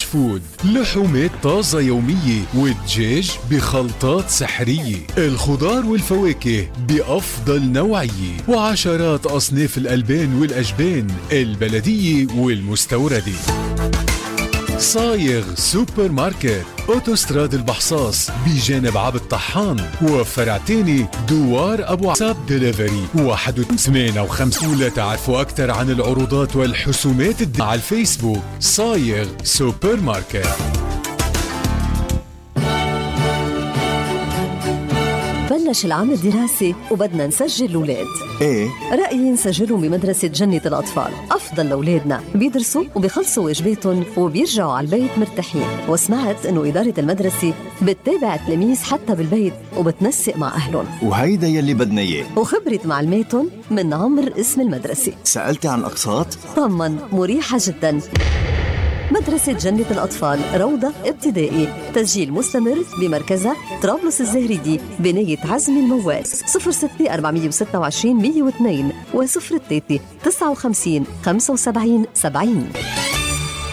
فود، لحومات طازة يومية والدجاج بخلطات سحرية، الخضار والفواكه بأفضل نوعية، وعشرات أصناف الألبان والأجبان البلدية والمستوردة. صايغ سوبر ماركت، اوتوستراد البحصاص بجانب عبد طحان، وفرع تاني دوار ابو عصاب ديليفري 158. ولا تعرفوا اكثر عن العروضات والحسومات على الفيسبوك صايغ سوبر ماركت. بلش العام الدراسي وبدنا نسجل الأولاد. ايه؟ رأيي نسجلهم بمدرسة جنة الأطفال، أفضل لأولادنا، بيدرسوا وبيخلصوا واجباتهم وبيرجعوا على البيت مرتاحين. وسمعت إنه إدارة المدرسة بتتابع التلاميذ حتى بالبيت وبتنسق مع أهلهم، وهيدا يلي بدنا إياه. وخبرة معلماتهم من عمر اسم المدرسة. سألتي عن أقساط؟ طمن، مريحة جدا. مدرسة جنة الأطفال، روضة ابتدائي، تسجيل مستمر بمركزها طرابلس الزهريدي، بناية عزمي الموال. 06 426 102 و 03 59 75 70.